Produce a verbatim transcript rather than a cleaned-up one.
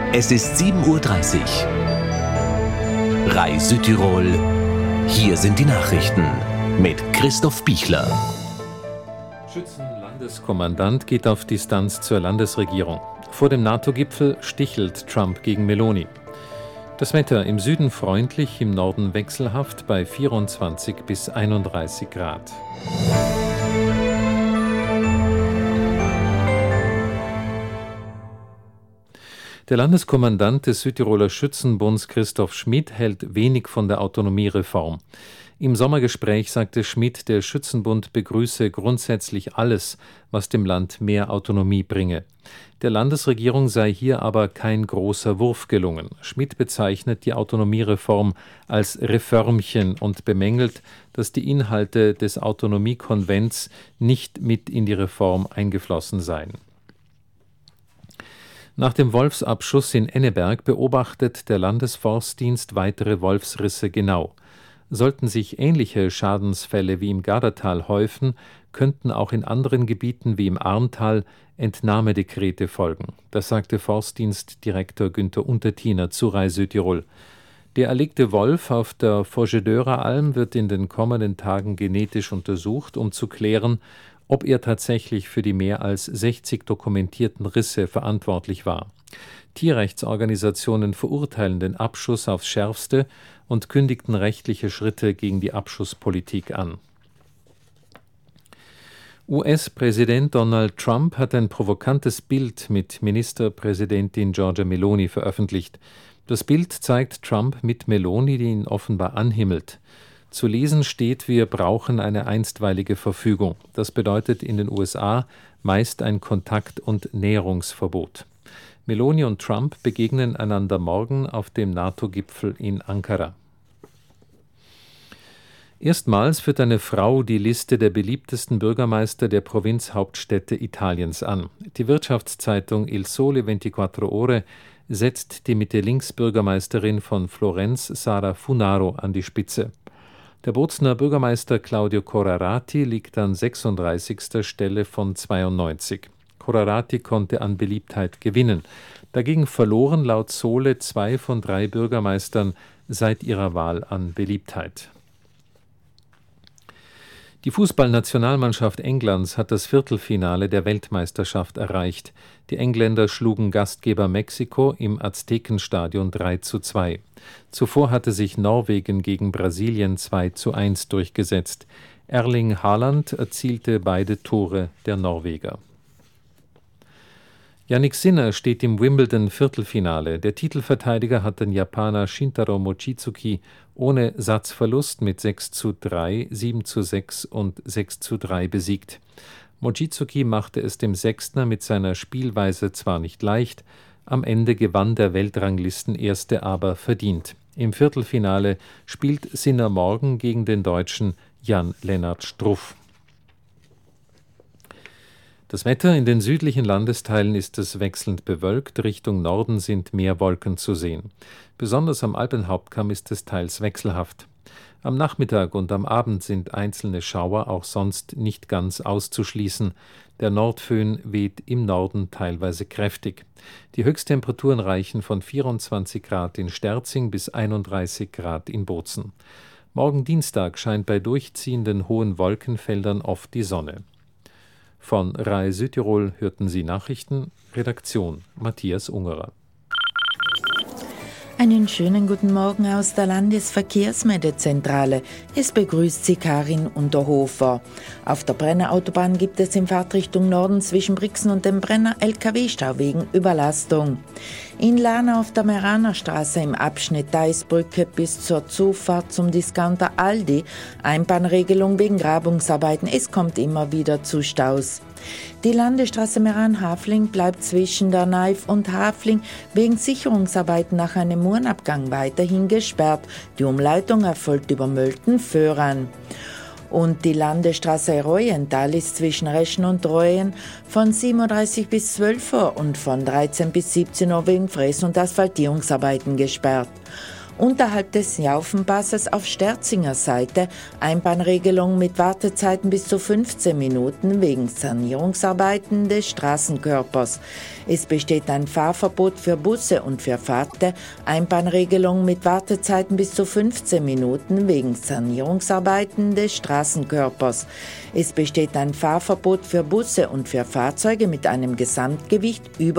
Es ist sieben Uhr dreißig. R A I Südtirol. Hier sind die Nachrichten mit Christoph Bichler. Schützenlandeskommandant geht auf Distanz zur Landesregierung. Vor dem NATO-Gipfel stichelt Trump gegen Meloni. Das Wetter im Süden freundlich, im Norden wechselhaft bei vierundzwanzig bis einunddreißig Grad. Der Landeskommandant des Südtiroler Schützenbunds Christoph Schmid hält wenig von der Autonomiereform. Im Sommergespräch sagte Schmid, der Schützenbund begrüße grundsätzlich alles, was dem Land mehr Autonomie bringe. Der Landesregierung sei hier aber kein großer Wurf gelungen. Schmid bezeichnet die Autonomiereform als Reformchen und bemängelt, dass die Inhalte des Autonomiekonvents nicht mit in die Reform eingeflossen seien. Nach dem Wolfsabschuss in Enneberg beobachtet der Landesforstdienst weitere Wolfsrisse genau. Sollten sich ähnliche Schadensfälle wie im Gardatal häufen, könnten auch in anderen Gebieten wie im Arntal Entnahmedekrete folgen. Das sagte Forstdienstdirektor Günther Untertiner zu R A I Südtirol. Der erlegte Wolf auf der Forgedeureralm wird in den kommenden Tagen genetisch untersucht, um zu klären, ob er tatsächlich für die mehr als sechzig dokumentierten Risse verantwortlich war. Tierrechtsorganisationen verurteilen den Abschuss aufs Schärfste und kündigten rechtliche Schritte gegen die Abschusspolitik an. U S-Präsident Donald Trump hat ein provokantes Bild mit Ministerpräsidentin Giorgia Meloni veröffentlicht. Das Bild zeigt Trump mit Meloni, die ihn offenbar anhimmelt. Zu lesen steht, wir brauchen eine einstweilige Verfügung. Das bedeutet in den U S A meist ein Kontakt- und Näherungsverbot. Meloni und Trump begegnen einander morgen auf dem NATO-Gipfel in Ankara. Erstmals führt eine Frau die Liste der beliebtesten Bürgermeister der Provinzhauptstädte Italiens an. Die Wirtschaftszeitung Il Sole ventiquattro Ore setzt die Mitte-Links-Bürgermeisterin von Florenz, Sara Funaro, an die Spitze. Der Bozner Bürgermeister Claudio Corrarati liegt an sechsunddreißigster Stelle von zweiundneunzig. Corrarati konnte an Beliebtheit gewinnen. Dagegen verloren laut Sole zwei von drei Bürgermeistern seit ihrer Wahl an Beliebtheit. Die Fußballnationalmannschaft Englands hat das Viertelfinale der Weltmeisterschaft erreicht. Die Engländer schlugen Gastgeber Mexiko im Aztekenstadion drei zu zwei. Zuvor hatte sich Norwegen gegen Brasilien zwei zu eins durchgesetzt. Erling Haaland erzielte beide Tore der Norweger. Jannik Sinner steht im Wimbledon-Viertelfinale. Der Titelverteidiger hat den Japaner Shintaro Mochizuki ohne Satzverlust mit sechs zu drei, sieben zu sechs und sechs zu drei besiegt. Mochizuki machte es dem Sechstner mit seiner Spielweise zwar nicht leicht, am Ende gewann der Weltranglistenerste aber verdient. Im Viertelfinale spielt Sinner morgen gegen den Deutschen Jan-Lennart Struff. Das Wetter in den südlichen Landesteilen ist es wechselnd bewölkt, Richtung Norden sind mehr Wolken zu sehen. Besonders am Alpenhauptkamm ist es teils wechselhaft. Am Nachmittag und am Abend sind einzelne Schauer auch sonst nicht ganz auszuschließen. Der Nordföhn weht im Norden teilweise kräftig. Die Höchsttemperaturen reichen von vierundzwanzig Grad in Sterzing bis einunddreißig Grad in Bozen. Morgen Dienstag scheint bei durchziehenden hohen Wolkenfeldern oft die Sonne. Von R A I Südtirol hörten Sie Nachrichten, Redaktion Matthias Ungerer. Einen schönen guten Morgen aus der Landesverkehrsmeldezentrale. Es begrüßt Sie Karin Unterhofer. Auf der Brenner Autobahn gibt es in Fahrtrichtung Norden zwischen Brixen und dem Brenner L K W-Stau wegen Überlastung. In Lana auf der Meranerstraße im Abschnitt Deisbrücke bis zur Zufahrt zum Discounter Aldi Einbahnregelung wegen Grabungsarbeiten. Es kommt immer wieder zu Staus. Die Landesstraße Meran-Hafling bleibt zwischen der Naif und Hafling wegen Sicherungsarbeiten nach einem Murenabgang weiterhin gesperrt. Die Umleitung erfolgt über Mölten-Föhran. Und die Landesstraße Reuental ist zwischen Reschen und Reuen von sieben Uhr dreißig bis zwölf Uhr und von dreizehn bis siebzehn Uhr wegen Fräs- und Asphaltierungsarbeiten gesperrt. Unterhalb des Jaufenpasses auf Sterzinger Seite Einbahnregelung mit Wartezeiten bis zu fünfzehn Minuten wegen Sanierungsarbeiten des Straßenkörpers. Es besteht ein Fahrverbot für Busse und für Fahrte, Einbahnregelung mit Wartezeiten bis zu fünfzehn Minuten wegen Sanierungsarbeiten des Straßenkörpers. Es besteht ein Fahrverbot für Busse und für Fahrzeuge mit einem Gesamtgewicht über